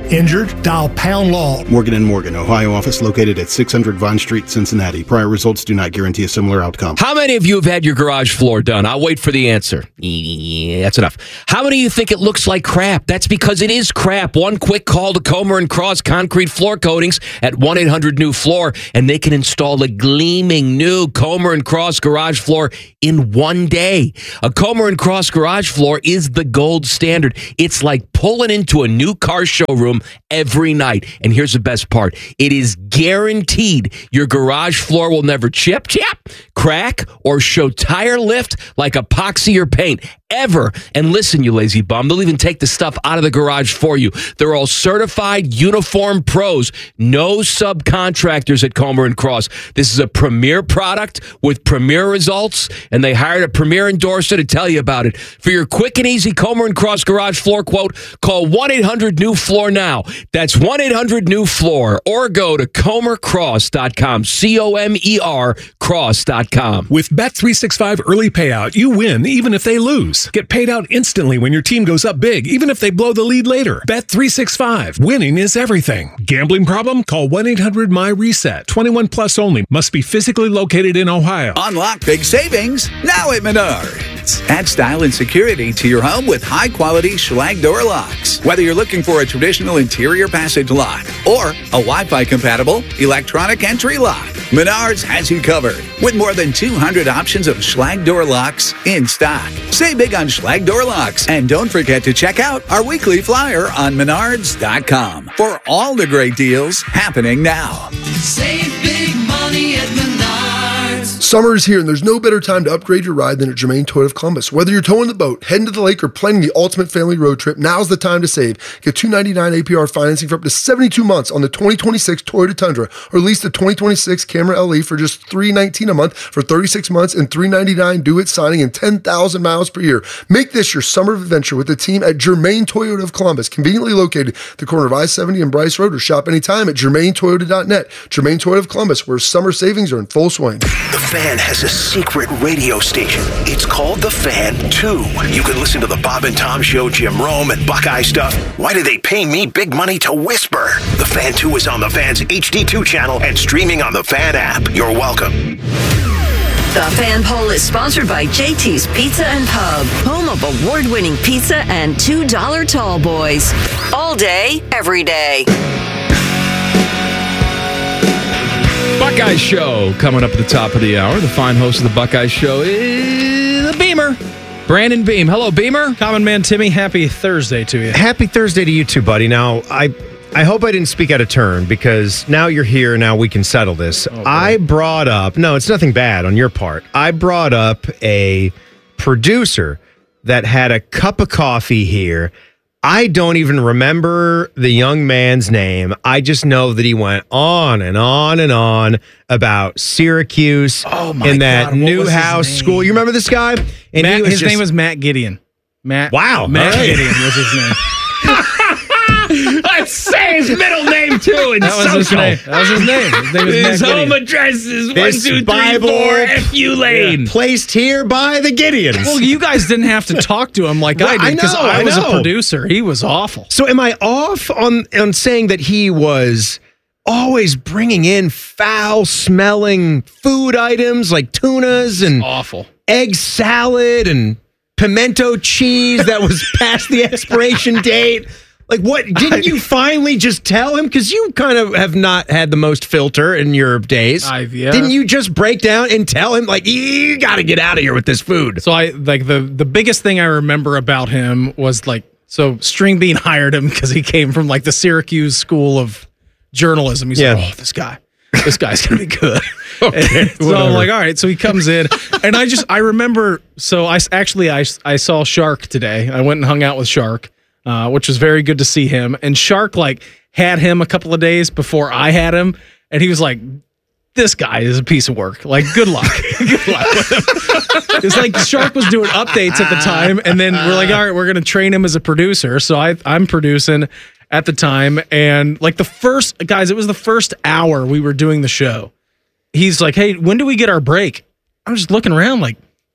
Injured? Dial pound law. Morgan & Morgan, Ohio office located at 600 Vine Street, Cincinnati. Prior results do not guarantee a similar outcome. How many of you have had your garage floor done? I'll wait for the answer. Yeah, that's enough. How many of you think it looks like crap? That's because it is crap. One quick call to Comer & Cross Concrete Floor Coatings at 1-800-NEW-FLOOR, and they can install a gleaming new Comer & Cross garage floor in one day. A Comer & Cross garage floor is the gold standard. It's like pulling into a new car showroom every night. And here's the best part. It is guaranteed your garage floor will never chip, crack, or show tire lift like epoxy or paint ever. And listen, you lazy bum, they'll even take the stuff out of the garage for you. They're all certified uniform pros. No subcontractors at Comer & Cross. This is a premier product with premier results, and they hired a premier endorser to tell you about it. For your quick and easy Comer & Cross garage floor quote, call 1-800-NEW-FLOOR now. That's 1-800-NEW-FLOOR, or go to comercross.com, C-O-M-E-R cross.com. With Bet365 early payout, you win even if they lose. Get paid out instantly when your team goes up big, even if they blow the lead later. Bet365. Winning is everything. Gambling problem? Call 1-800-MY-RESET. 21 plus only. Must be physically located in Ohio. Unlock big savings now at Menards. Add style and security to your home with high-quality Schlage door locks. Whether you're looking for a traditional interior passage lock or a Wi-Fi compatible electronic entry lock, Menards has you covered with more than 200 options of Schlage door locks in stock. Save big on Schlage door locks, and don't forget to check out our weekly flyer on Menards.com for all the great deals happening now. Save big money at Menards. Summer is here, and there's no better time to upgrade your ride than at Germain Toyota of Columbus. Whether you're towing the boat, heading to the lake, or planning the ultimate family road trip, now's the time to save. Get $299 APR financing for up to 72 months on the 2026 Toyota Tundra, or lease the 2026 Camry LE for just $319 a month for 36 months and $399 due at signing and 10,000 miles per year. Make this your summer adventure with the team at Germain Toyota of Columbus, conveniently located at the corner of I-70 and Bryce Road, or shop anytime at GermainToyota.net. Germain Toyota of Columbus, where summer savings are in full swing. The Fan has a secret radio station. It's called The Fan 2. You can listen to the Bob and Tom Show, Jim Rome, and Buckeye stuff. Why do they pay me big money to whisper? The Fan 2 is on the Fan's HD2 channel and streaming on the Fan app. You're welcome. The Fan Poll is sponsored by JT's Pizza and Pub, home of award-winning pizza and $2 tall boys. All day, every day. Buckeye Show coming up at the top of the hour. The fine host of the Buckeye Show is the Beamer, Brandon Beam. Hello, Beamer. Common Man Timmy, happy Thursday to you. Happy Thursday to you too, buddy. Now, I hope I didn't speak out of turn, because now you're here, now we can settle this. I brought up, no, it's nothing bad on your part. I brought up a producer that had a cup of coffee here. I don't even remember the young man's name. I just know that he went on and on and on about Syracuse and that Newhouse school. You remember this guy? And his name was Matt Gideon. Matt Gideon was his name. Let's say his middle name too. That was his name. That was his name. His name was His Matt home Gideon. address is This 1234 FU Lane. Placed here by the Gideons. Well, you guys didn't have to talk to him like I did, because I was a producer. He was awful. So am I off on saying that he was always bringing in foul-smelling food items like tunas and awful egg salad and pimento cheese that was past the expiration date? Like, what? Didn't you finally just tell him? Because you kind of have not had the most filter in your days. Didn't you just break down and tell him, like, you got to get out of here with this food? So the biggest thing I remember about him was so String Bean hired him because he came from the Syracuse School of Journalism. He's like, oh, this guy's gonna be good. Okay, so I'm like, all right. So he comes in, and I remember. So I saw Shark today. I went and hung out with Shark. Which was very good to see him. And Shark had him a couple of days before I had him, and he was like, "This guy is a piece of work. Good luck, good luck with him." It's like Shark was doing updates at the time, and then we're like, "All right, we're gonna train him as a producer." So I'm producing at the time, and it was the first hour we were doing the show. He's like, "Hey, when do we get our break?" I'm just looking around like,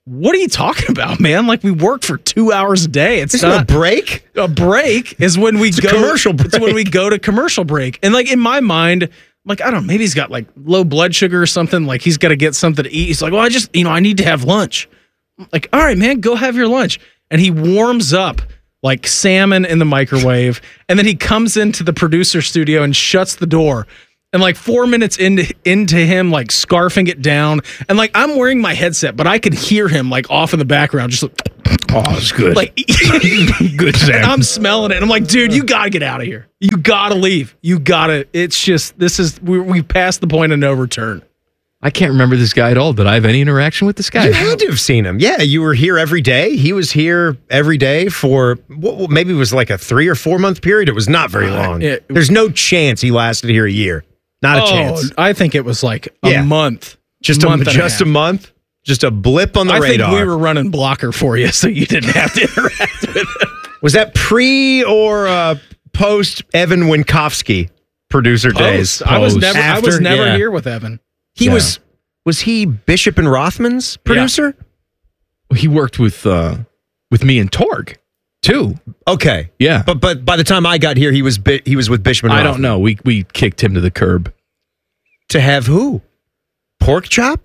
what are you talking about, man? Like, we work for 2 hours a day. It's Isn't not a break. A break is when we go commercial break. It's when we go to commercial break. And like in my mind, like, I don't know, maybe he's got like low blood sugar or something. Like he's got to get something to eat. He's like, well, I need to have lunch. Like, all right, man, go have your lunch. And he warms up like salmon in the microwave. And then he comes into the producer studio and shuts the door. And like 4 minutes into him like scarfing it down, and like I'm wearing my headset, but I could hear him like off in the background, just like, oh, it's good. Like good. Sam. I'm smelling it. And I'm like, dude, you gotta get out of here. You gotta leave. You gotta. It's just we passed the point of no return. I can't remember this guy at all. Did I have any interaction with this guy? You had to have seen him. Yeah, you were here every day. He was here every day for maybe it was like a 3 or 4 month period. It was not very long. There's no chance he lasted here a year. Not a chance. I think it was like a month. Just a month? Just a blip on the radar. I think we were running blocker for you, so you didn't have to interact with him. Was that pre or post Evan Winkowski producer days? I was never here with Evan. He was he Bishop and Rothman's producer? Yeah. He worked with me and Torg too. Okay. Yeah. But by the time I got here, he was with Bishop and Rothman. I don't know. We kicked him to the curb. To have who? Pork chop?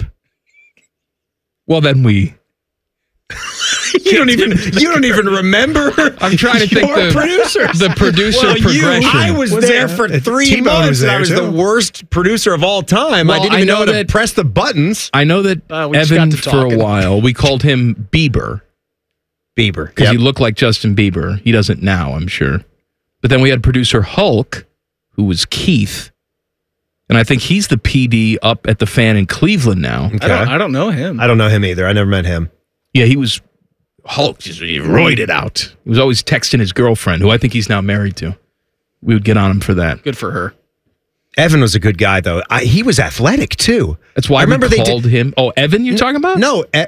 Well, then we You don't even remember. I'm trying to think the producer progression. I was there for 3 months. I was the worst producer of all time. Well, I didn't even know how to press the buttons. I know that Evan, for a while, we called him Bieber. Because he looked like Justin Bieber. He doesn't now, I'm sure. But then we had producer Hulk, who was Keith. And I think he's the PD up at the Fan in Cleveland now. Okay. I don't know him. I don't know him either. I never met him. Yeah, he was Hulk. He roided out. He was always texting his girlfriend, who I think he's now married to. We would get on him for that. Good for her. Evan was a good guy, though. He was athletic, too. That's why I remember they called him. Oh, Evan, you're talking about?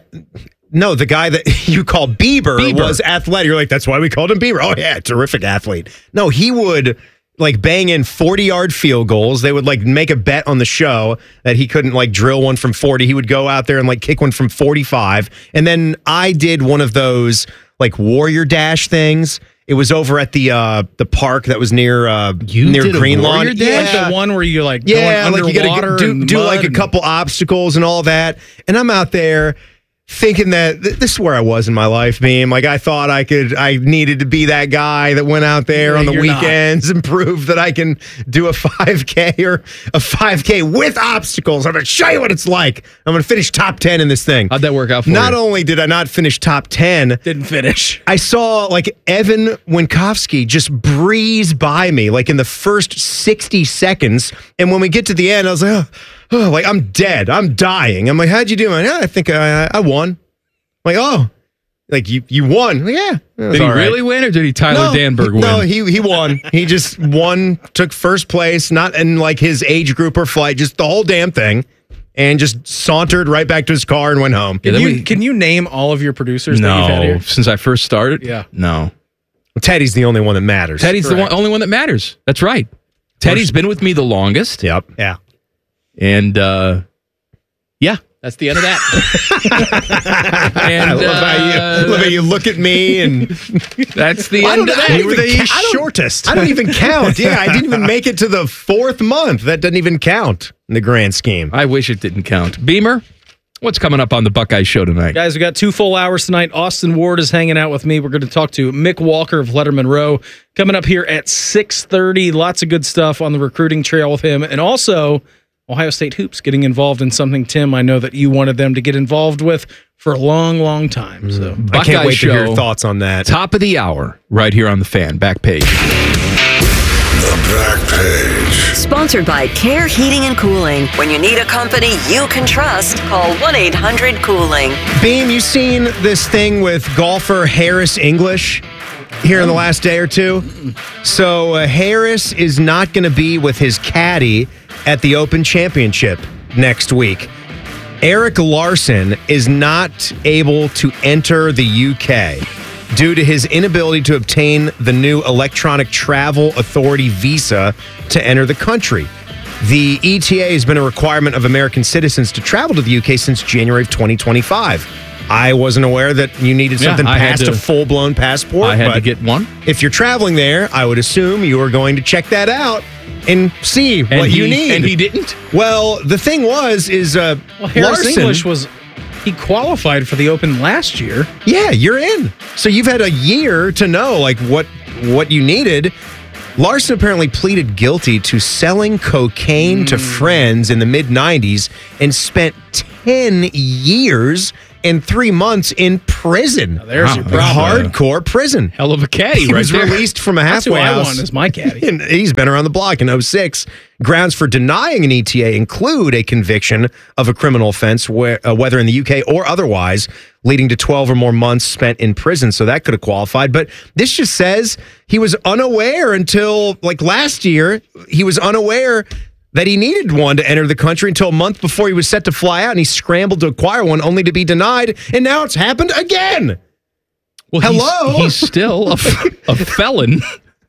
No, the guy that you call Bieber was athletic. You're like, that's why we called him Bieber. Oh, yeah, terrific athlete. No, he would like bang in 40-yard field goals. They would like make a bet on the show that he couldn't like drill one from 40. He would go out there and like kick one from 45. And then I did one of those like Warrior Dash things. It was over at the park that was near Green Lawn. Yeah, like the one where you like going like you underwater gotta do like a couple obstacles and all that. And I'm out there thinking that this is where I was in my life, Beam. Like I thought I needed to be that guy that went out there on the weekends and proved that I can do a 5K or a 5K with obstacles. I'm going to show you what it's like. I'm going to finish top 10 in this thing. How'd that work out for Not only did I not finish top 10. Didn't finish. I saw like Evan Winkowski just breeze by me like in the first 60 seconds. And when we get to the end, I was like, oh, like I'm dead. I'm dying. I'm like, how'd you do? I'm like, I think I won. I'm like, oh, like you won. Like, yeah. Did he really win or did he Tyler Danberg win? No, he won. He just won, took first place, not in like his age group or flight, just the whole damn thing. And just sauntered right back to his car and went home. Can you name all of your producers that you've had here? Since I first started? Yeah. No. Teddy's the only one that matters. Teddy's the only one that matters. That's right. Teddy's been with me the longest. Yep. Yeah. And yeah, that's the end of that. And I love how you look at me and that's the end of that. You were the shortest. I don't even count. Yeah, I didn't even make it to the 4th month. That doesn't even count in the grand scheme. I wish it didn't count. Beamer, what's coming up on the Buckeye Show tonight? Guys, we got 2 full hours tonight. Austin Ward is hanging out with me. We're going to talk to Mick Walker of Letterman Row coming up here at 6:30. Lots of good stuff on the recruiting trail with him. And also Ohio State Hoops getting involved in something, Tim, I know that you wanted them to get involved with for a long, long time. So I can't wait to hear your thoughts on that. Top of the hour, right here on the Fan, back page. The back page. Sponsored by Care Heating and Cooling. When you need a company you can trust, call 1-800-COOLING. Beam, you seen this thing with golfer Harris English here in the last day or two? So Harris is not going to be with his caddy at the Open Championship next week. Eric Larson is not able to enter the UK due to his inability to obtain the new Electronic Travel Authority visa to enter the country. The ETA has been a requirement of American citizens to travel to the UK since January of 2025. I wasn't aware that you needed something past a full-blown passport. I had to get one. If you're traveling there, I would assume you are going to check that out and see what you need. And he didn't? Well, the thing was, Harris Larson, English he qualified for the Open last year. Yeah, you're in. So you've had a year to know like what you needed. Larson apparently pleaded guilty to selling cocaine to friends in the mid-90s and spent 10 years and 3 months in prison. There's your problem. Hardcore prison. Hell of a caddy, He was released from a halfway house. That's who I want as my caddy. And he's been around the block in 2006. Grounds for denying an ETA include a conviction of a criminal offense, whether in the UK or otherwise, leading to 12 or more months spent in prison. So that could have qualified. But this just says he was unaware until like last year. He was unaware that he needed one to enter the country until a month before he was set to fly out, and he scrambled to acquire one only to be denied, and now it's happened again. Well, hello? He's still a felon.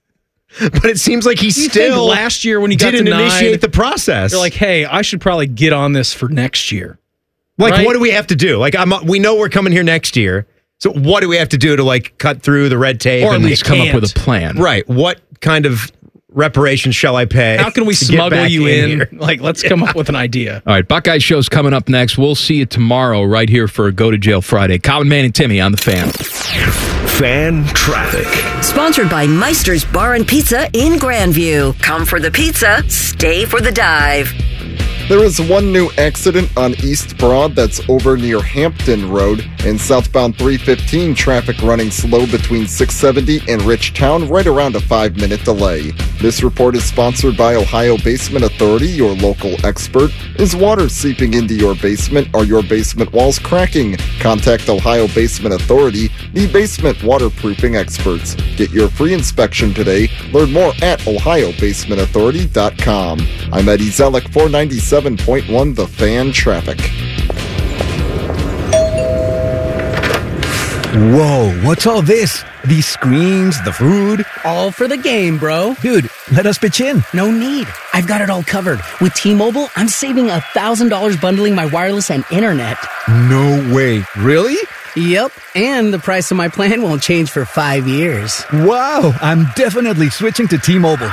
But it seems like he still last year when he got didn't denied, initiate the process. They're like, hey, I should probably get on this for next year. Like, right? What do we have to do? Like, we know we're coming here next year. So what do we have to do to like cut through the red tape or at least come up with a plan? Right. What kind of reparations shall I pay? How can we smuggle you in? Like, let's come up with an idea. All right, Buckeye Show's coming up next. We'll see you tomorrow right here for Go to Jail Friday. Common Man and Timmy on the Fan. Fan traffic. Sponsored by Meister's Bar and Pizza in Grandview. Come for the pizza, stay for the dive. There is one new accident on East Broad that's over near Hampton Road, and southbound 315 traffic running slow between 670 and Richtown, right around a 5-minute delay. This report is sponsored by Ohio Basement Authority, your local expert. Is water seeping into your basement? Are your basement walls cracking? Contact Ohio Basement Authority, the basement waterproofing experts. Get your free inspection today. Learn more at ohiobasementauthority.com. I'm Eddie Zellick, 497.1 The Fan Traffic. Whoa, what's all this? These screens, the food? All for the game, bro. Dude, let us pitch in. No need. I've got it all covered. With T-Mobile, I'm saving $1,000 bundling my wireless and internet. No way. Really? Yep, and the price of my plan won't change for 5 years. Wow, I'm definitely switching to T-Mobile.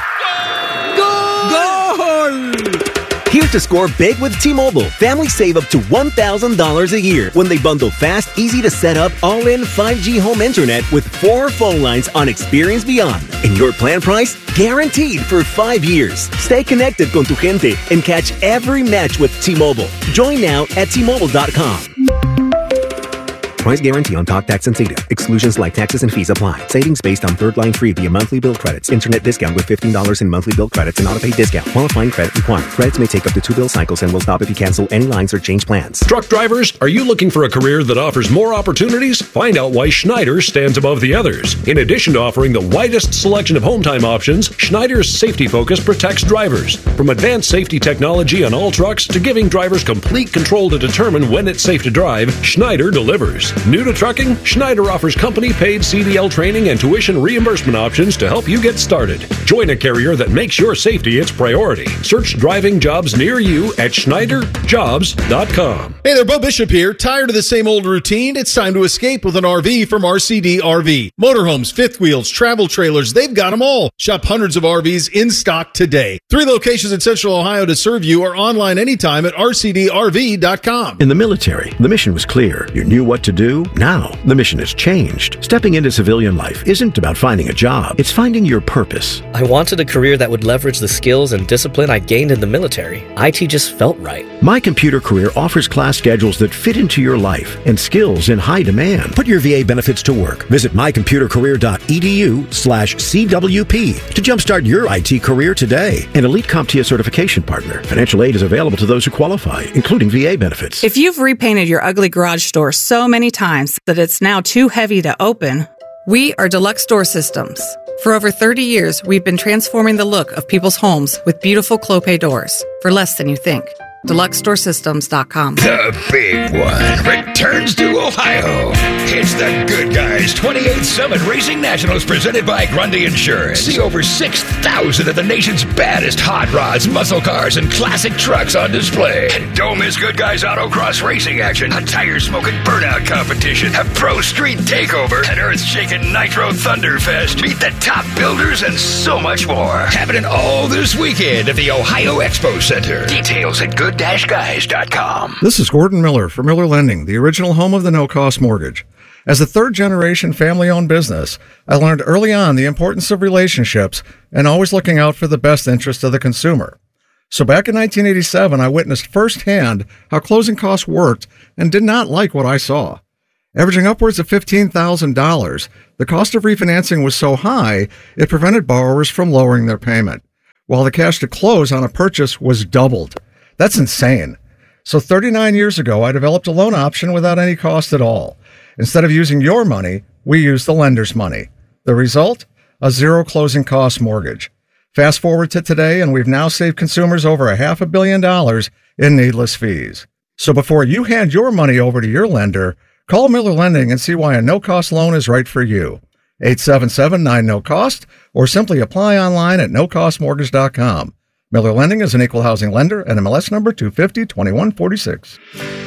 Here to score big with T-Mobile. Families save up to $1,000 a year when they bundle fast, easy to set up, all-in 5G home internet with 4 phone lines on Experience Beyond. And your plan price? Guaranteed for 5 years. Stay connected con tu gente and catch every match with T-Mobile. Join now at T-Mobile.com. Price guarantee on talk, tax, and data. Exclusions like taxes and fees apply. Savings based on third line free via monthly bill credits. Internet discount with $15 in monthly bill credits and auto-pay discount. Qualifying credit required. Credits may take up to 2 bill cycles and will stop if you cancel any lines or change plans. Truck drivers, are you looking for a career that offers more opportunities? Find out why Schneider stands above the others. In addition to offering the widest selection of home time options, Schneider's safety focus protects drivers. From advanced safety technology on all trucks to giving drivers complete control to determine when it's safe to drive, Schneider delivers. New to trucking? Schneider offers company-paid CDL training and tuition reimbursement options to help you get started. Join a carrier that makes your safety its priority. Search driving jobs near you at SchneiderJobs.com. Hey there, Bo Bishop here. Tired of the same old routine? It's time to escape with an RV from RCD RV. Motorhomes, fifth wheels, travel trailers, they've got them all. Shop hundreds of RVs in stock today. 3 locations in Central Ohio to serve you or online anytime at rcdrv.com. In the military, the mission was clear. You knew what to do. Now, the mission has changed. Stepping into civilian life isn't about finding a job. It's finding your purpose. I wanted a career that would leverage the skills and discipline I gained in the military. IT just felt right. My Computer Career offers class schedules that fit into your life and skills in high demand. Put your VA benefits to work. Visit mycomputercareer.edu/CWP to jumpstart your IT career today. An elite CompTIA certification partner. Financial aid is available to those who qualify, including VA benefits. If you've repainted your ugly garage door so many times that it's now too heavy to open, we are Deluxe Door Systems. For over 30 years, we've been transforming the look of people's homes with beautiful Clopay doors for less than you think. DeluxeStoreSystems.com. The big one returns to Ohio. It's the Good Guys 28th Summit Racing Nationals presented by Grundy Insurance. See over 6,000 of the nation's baddest hot rods, muscle cars, and classic trucks on display. And don't miss Good Guys Autocross racing action, a tire-smoking burnout competition, a pro street takeover, an earth-shaking Nitro Thunderfest, meet the top builders, and so much more. Happening all this weekend at the Ohio Expo Center. Details at good-guys.com. This is Gordon Miller for Miller Lending, the original home of the no-cost mortgage. As a third-generation family-owned business, I learned early on the importance of relationships and always looking out for the best interest of the consumer. So back in 1987, I witnessed firsthand how closing costs worked and did not like what I saw. Averaging upwards of $15,000, the cost of refinancing was so high, it prevented borrowers from lowering their payment, while the cash to close on a purchase was doubled. That's insane. So 39 years ago, I developed a loan option without any cost at all. Instead of using your money, we used the lender's money. The result? A zero closing cost mortgage. Fast forward to today, and we've now saved consumers over $500 million in needless fees. So before you hand your money over to your lender, call Miller Lending and see why a no-cost loan is right for you. 877-9-NO-COST, or simply apply online at nocostmortgage.com. Miller Lending is an equal housing lender and MLS number 250-2146.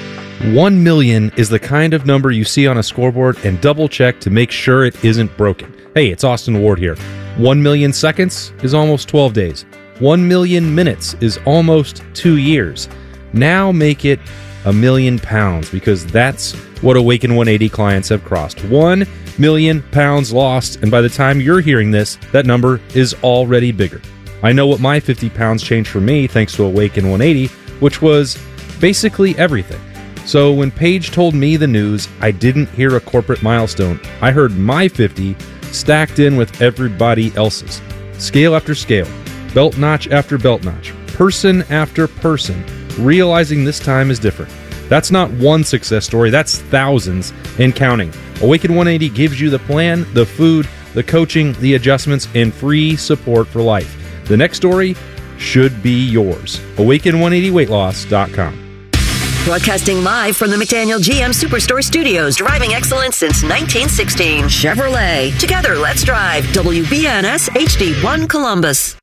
1 million is the kind of number you see on a scoreboard and double check to make sure it isn't broken. Hey, it's Austin Ward here. 1 million seconds is almost 12 days. 1 million minutes is almost 2 years. Now make it £1,000,000, because that's what Awaken 180 clients have crossed. 1 million pounds lost, and by the time you're hearing this, that number is already bigger. I know what my 50 pounds changed for me thanks to Awaken 180, which was basically everything. So when Paige told me the news, I didn't hear a corporate milestone. I heard my 50 stacked in with everybody else's. Scale after scale, belt notch after belt notch, person after person, realizing this time is different. That's not one success story, that's thousands and counting. Awaken 180 gives you the plan, the food, the coaching, the adjustments, and free support for life. The next story should be yours. Awaken180weightloss.com. Broadcasting live from the McDaniel GM Superstore Studios, driving excellence since 1916. Chevrolet. Together, let's drive. WBNS HD1 Columbus.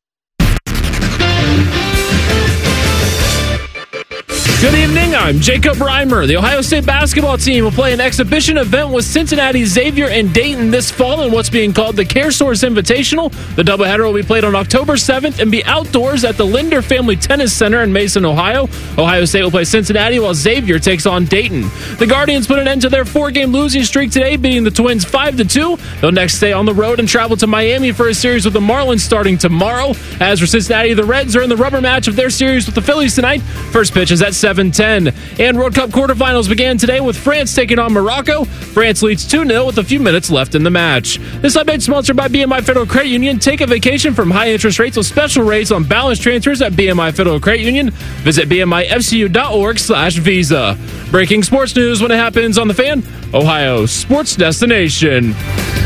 Good evening, I'm Jacob Reimer. The Ohio State basketball team will play an exhibition event with Cincinnati, Xavier, and Dayton this fall in what's being called the CareSource Invitational. The doubleheader will be played on October 7th and be outdoors at the Linder Family Tennis Center in Mason, Ohio. Ohio State will play Cincinnati while Xavier takes on Dayton. The Guardians put an end to their 4-game losing streak today, beating the Twins 5-2. They'll next stay on the road and travel to Miami for a series with the Marlins starting tomorrow. As for Cincinnati, the Reds are in the rubber match of their series with the Phillies tonight. First pitch is at 7:10. And World Cup quarterfinals began today with France taking on Morocco. France leads 2-0 with a few minutes left in the match. This update is sponsored by BMI Federal Credit Union. Take a vacation from high interest rates with special rates on balance transfers at BMI Federal Credit Union. Visit bmifcu.org/visa. Breaking sports news when it happens on The Fan, Ohio's sports destination.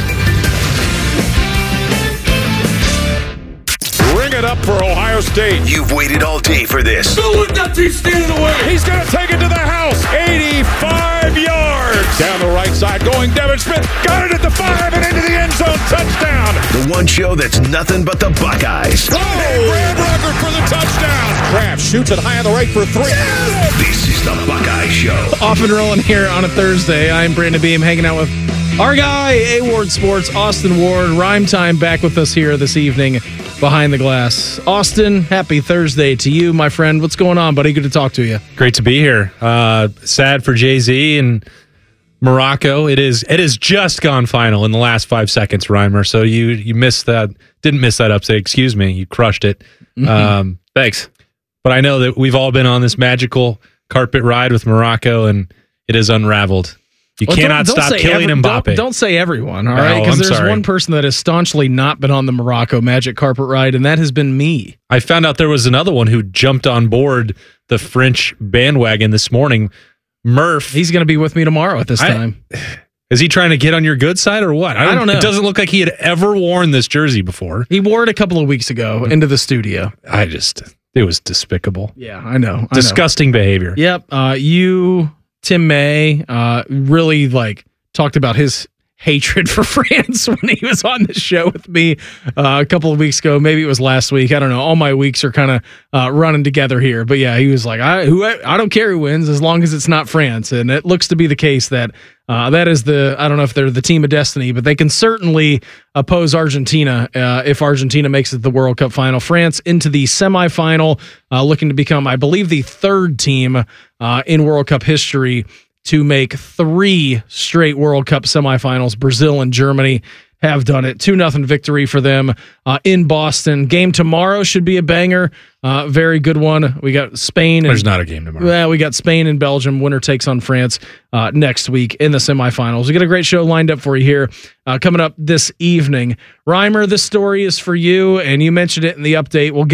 Bring it up for Ohio State. You've waited all day for this. Don't let that team stand in the way. He's going to take it to the house. 85 yards. Down the right side going Devin Smith. Got it at the 5 and into the end zone. Touchdown. The one show that's nothing but the Buckeyes. Oh, Brad Rucker for the touchdown. Kraft shoots it high on the right for 3. This is the Buckeye Show. Off and rolling here on a Thursday. I'm Brandon Beam hanging out with our guy, A-Ward Sports, Austin Ward. Rhyme Time back with us here this evening behind the glass. Austin, happy Thursday to you, my friend. What's going on, buddy? Good to talk to you. Great to be here. Sad for Jay-Z and Morocco. It is just gone final in the last 5 seconds, Reimer. So you missed that. Didn't miss that upset. Excuse me. You crushed it. Thanks. But I know that we've all been on this magical carpet ride with Morocco, and it has unraveled. You cannot stop killing Mbappe. Don't say everyone, all right? Because there's one person that has staunchly not been on the Morocco magic carpet ride, and that has been me. I found out there was another one who jumped on board the French bandwagon this morning. Murph. He's going to be with me tomorrow at this time. Is he trying to get on your good side or what? I don't know. It doesn't look like he had ever worn this jersey before. He wore it a couple of weeks ago into the studio. It was despicable. Yeah, I know. Disgusting behavior. Yep. You, Tim May, really talked about his hatred for France when he was on the show with me a couple of weeks ago. Maybe it was last week. I don't know. All my weeks are kind of running together here. But yeah, he was like, I don't care who wins as long as it's not France. And it looks to be the case that that is I don't know if they're the team of destiny, but they can certainly oppose Argentina if Argentina makes it to the World Cup final. France into the semifinal, looking to become, I believe, the third team in World Cup history to make 3 straight World Cup semifinals. Brazil and Germany have done it. 2-0 victory for them in Boston. Game tomorrow should be a banger. Very good one. We got Spain. There's not a game tomorrow. Yeah, we got Spain and Belgium. Winner takes on France next week in the semifinals. We got a great show lined up for you here coming up this evening. Reimer, this story is for you, and you mentioned it in the update. We'll get